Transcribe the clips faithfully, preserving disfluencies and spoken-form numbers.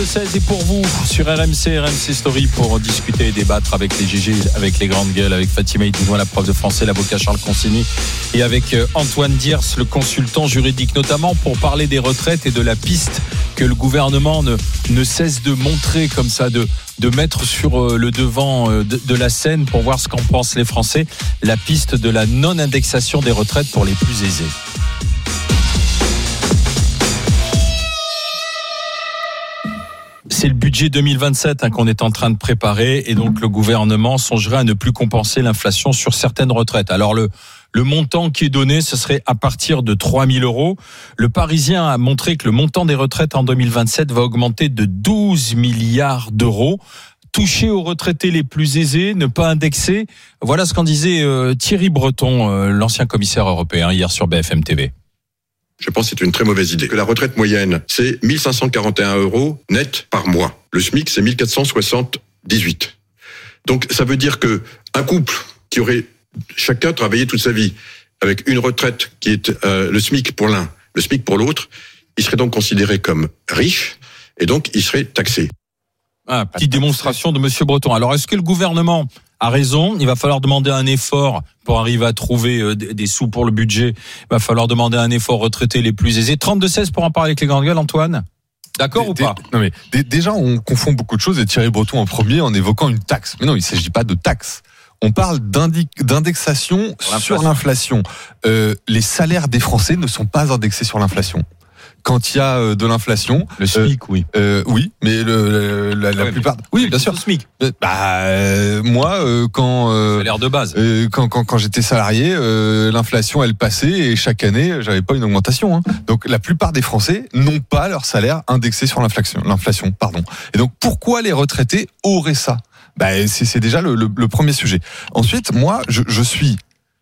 seize est pour vous sur R M C, R M C Story pour discuter et débattre avec les G G, avec les grandes gueules, avec Fatima Idouna, la prof de français, l'avocat Charles Consigny et avec Antoine Diers, le consultant juridique, notamment pour parler des retraites et de la piste que le gouvernement ne, ne cesse de montrer comme ça, de, de mettre sur le devant de, de la scène pour voir ce qu'en pensent les Français, la piste de la non-indexation des retraites pour les plus aisés. C'est le budget deux mille vingt-sept hein, qu'on est en train de préparer et donc le gouvernement songerait à ne plus compenser l'inflation sur certaines retraites. Alors le, le montant qui est donné, ce serait à partir de trois mille euros. Le Parisien a montré que le montant des retraites en deux mille vingt-sept va augmenter de douze milliards d'euros. Toucher aux retraités les plus aisés, ne pas indexer. Voilà ce qu'en disait euh, Thierry Breton, euh, l'ancien commissaire européen, hier sur B F M T V. Je pense que c'est une très mauvaise idée. Que la retraite moyenne, c'est mille cinq cent quarante et un euros net par mois. Le SMIC, c'est mille quatre cent soixante-dix-huit. Donc, ça veut dire que un couple qui aurait chacun travaillé toute sa vie avec une retraite qui est euh, le SMIC pour l'un, le SMIC pour l'autre, il serait donc considéré comme riche et donc il serait taxé. Ah, petite démonstration de Monsieur Breton. Alors, est-ce que le gouvernement a raison? Il va falloir demander un effort pour arriver à trouver des sous pour le budget. Il va falloir demander un effort aux retraités les plus aisés. trente-deux seize pour en parler avec les grandes gueules, Antoine. D'accord ou pas? Non mais déjà, on confond beaucoup de choses et Thierry Breton en premier en évoquant une taxe. Mais non, il ne s'agit pas de taxe. On parle d'indexation l'inflation. sur l'inflation. Euh, les salaires des Français ne sont pas indexés sur l'inflation. Quand il y a de l'inflation, le SMIC, euh, oui, euh, oui, mais le, la, la ouais, plupart, mais oui, bien sûr. Le SMIC. Bah, euh, moi, euh, quand euh, salaire de base, euh, quand quand quand j'étais salarié, euh, l'inflation elle passait et chaque année, j'avais pas une augmentation. Hein. Donc la plupart des Français n'ont pas leur salaire indexé sur l'inflation. L'inflation, pardon. Et donc pourquoi les retraités auraient ça? Bah, c'est, c'est déjà le, le, le premier sujet. Ensuite, moi, je, je suis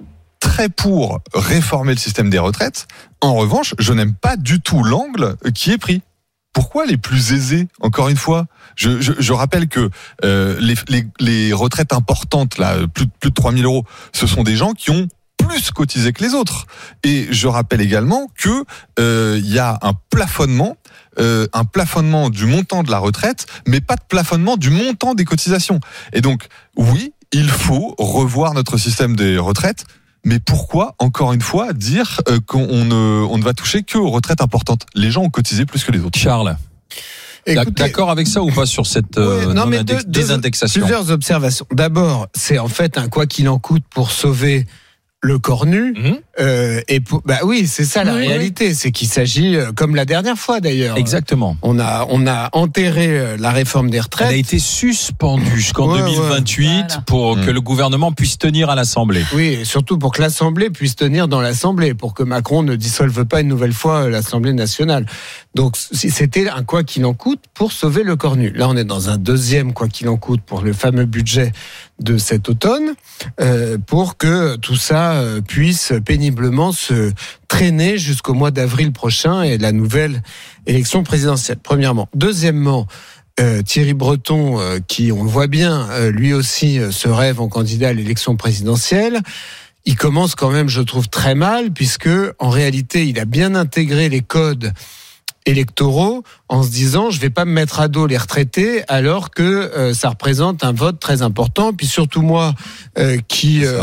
très pour réformer le système des retraites. En revanche, je n'aime pas du tout l'angle qui est pris. Pourquoi les plus aisés? Encore une fois, je, je, je rappelle que euh, les, les, les retraites importantes, là, plus, plus de trois mille euros, ce sont des gens qui ont plus cotisé que les autres. Et je rappelle également que euh, il y a un plafonnement, euh, un plafonnement du montant de la retraite, mais pas de plafonnement du montant des cotisations. Et donc, oui, il faut revoir notre système des retraites. Mais pourquoi, encore une fois, dire euh, qu'on ne, on ne va toucher que aux retraites importantes? Les gens ont cotisé plus que les autres. Charles, Écoutez, d'accord avec ça ou pas sur cette euh, ouais, non, mais deux, désindexation? Plusieurs observations. D'abord, c'est en fait un quoi qu'il en coûte pour sauver le cornu. Mmh. Euh, et pour, bah oui, c'est ça la oui, réalité, oui. C'est qu'il s'agit, comme la dernière fois d'ailleurs. Exactement. On a, on a enterré la réforme des retraites. Elle a été suspendue jusqu'en ouais, deux mille vingt-huit ouais. voilà. pour mmh. que le gouvernement puisse tenir à l'Assemblée. Oui, et surtout pour que l'Assemblée puisse tenir dans l'Assemblée, pour que Macron ne dissolve pas une nouvelle fois l'Assemblée nationale. Donc c'était un quoi qu'il en coûte pour sauver le cornu. Là, on est dans un deuxième quoi qu'il en coûte pour le fameux budget de cet automne, euh, pour que tout ça euh, puisse péniblement se traîner jusqu'au mois d'avril prochain et la nouvelle élection présidentielle, premièrement. Deuxièmement, euh, Thierry Breton, euh, qui, on le voit bien, euh, lui aussi euh, se rêve en candidat à l'élection présidentielle. Il commence quand même, je trouve, très mal, puisque en réalité, il a bien intégré les codes électoraux en se disant je vais pas me mettre à dos les retraités alors que euh, ça représente un vote très important, puis surtout moi euh, qui euh,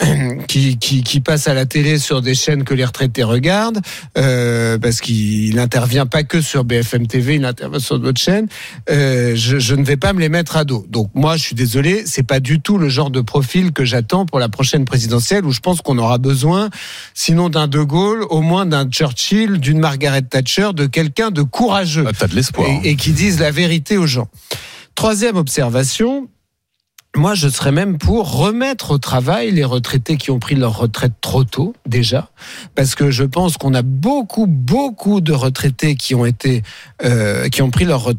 qui qui qui passe à la télé sur des chaînes que les retraités regardent euh, parce qu'il n'intervient pas que sur B F M T V, il intervient sur d'autres chaînes, euh, je, je ne vais pas me les mettre à dos. Donc moi je suis désolé, c'est pas du tout le genre de profil que j'attends pour la prochaine présidentielle, où je pense qu'on aura besoin, sinon d'un De Gaulle, au moins d'un Churchill, d'une Margaret Thatcher, de quelqu'un de courageux. Ah, t'as de l'espoir. Et, et qui dise la vérité aux gens. Troisième observation, moi je serais même pour remettre au travail les retraités qui ont pris leur retraite trop tôt déjà, parce que je pense qu'on a beaucoup beaucoup de retraités qui ont été euh, qui ont pris leur retraite